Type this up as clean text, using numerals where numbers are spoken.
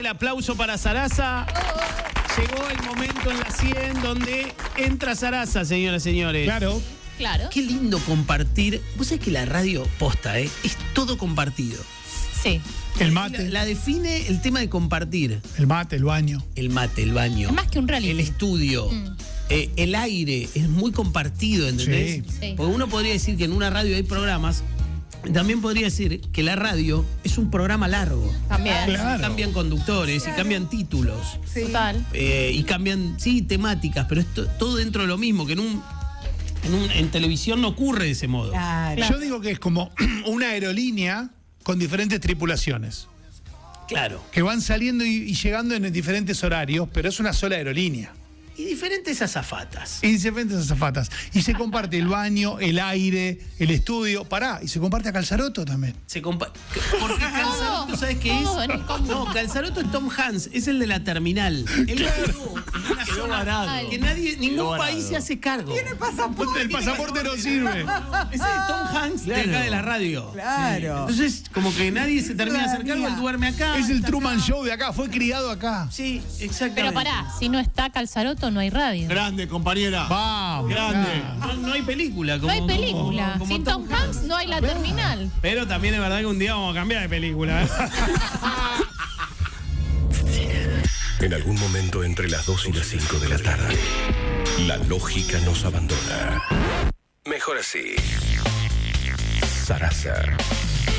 El aplauso para Sarasa. Llegó el momento en la 100 donde entra Sarasa, señoras y señores. Claro. Claro. Qué lindo compartir. Vos sabés que la radio posta, es todo compartido. Sí. El mate. La define el tema de compartir. El mate, el baño. El mate, el baño. Es más que un reality. El estudio. El aire es muy compartido, ¿entendés? Sí. Sí. Porque uno podría decir que en una radio hay programas. También podría decir que la radio es un programa largo. También. Claro. Cambian conductores y cambian títulos. Total. Y cambian, sí, temáticas, pero es todo dentro de lo mismo, que en televisión no ocurre de ese modo. Claro. Yo digo que es como una aerolínea con diferentes tripulaciones. Claro. Que van saliendo y llegando en diferentes horarios, pero es una sola aerolínea. Y diferentes azafatas. Y diferentes azafatas. Y se comparte el baño, el aire, el estudio. Y se comparte a Calzaroto también. Porque Calzaroto, ¿sabes qué es? Todo en el combo. No, Calzaroto es Tom Hanks, es el de la terminal. Él quedó en una zona varado. que ningún país se hace cargo. Tiene pasaporte. El pasaporte no sirve. Ese es Tom Hanks de acá de la radio. Claro. Entonces, como que nadie se termina de hacer cargo, él duerme acá. Es el está Truman acá. Show de acá, fue criado acá. Sí, exactamente. Pero pará, si no está Calzaroto, no hay radio. Grande, compañera. Vamos. Grande. No hay película. No hay película. Sin Tom Hanks no hay la terminal. Pero también es verdad que un día vamos a cambiar de película. En algún momento entre las 2 y las 5 de la tarde, la lógica nos abandona. Mejor así. Sarasa